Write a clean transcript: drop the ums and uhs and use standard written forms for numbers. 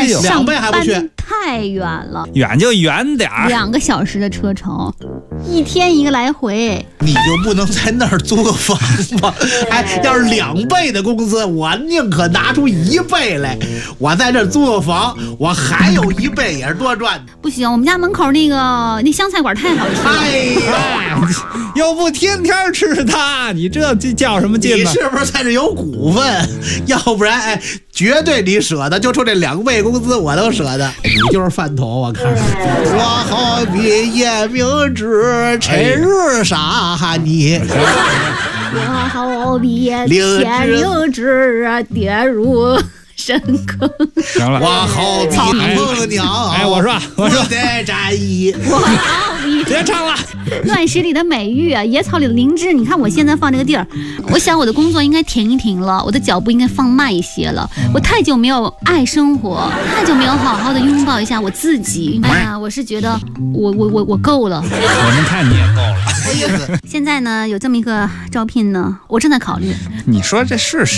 在上班太远了， 远就远点儿 ，2个小时的车程，1天1个来回。 你就不能在那儿租个房吗？哎，要是2倍的工资，我宁可拿出1倍来，我在这儿租个房，我还有1倍也是多赚的。 不行，我们家门口那湘菜馆太好吃了。 哎呀， 又不天天吃它，你这叫什么劲呢？ 你是不是在这有股份？要不然，哎，绝对你舍得，就冲这2倍工资，我都舍得。你就是饭桶，我看着。我好比夜明知，趁日杀你。 我好比天明知，跌入深坑。 行了， 我好比凤鸟。 哎，我说在战役。 我好比别唱了。 乱石里的美玉啊，野草里的灵芝。你看我现在放这个地儿，我想我的工作应该停一停了，我的脚步应该放慢一些了。我太久没有爱生活，太久没有好好的拥抱一下我自己。哎呀，我是觉得我够了。 我们看你也够了。 现在呢，有这么一个招聘呢，我正在考虑。 你说这是